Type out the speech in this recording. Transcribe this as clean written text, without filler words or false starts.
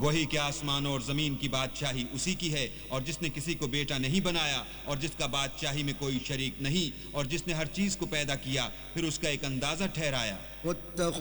वही क्या आसमानों और ज़मीन की बादशाही उसी की है, और जिसने किसी को बेटा नहीं बनाया, और जिसका बादशाही में कोई शरीक नहीं, और जिसने हर चीज़ को पैदा किया फिर उसका एक अंदाज़ा ठहराया।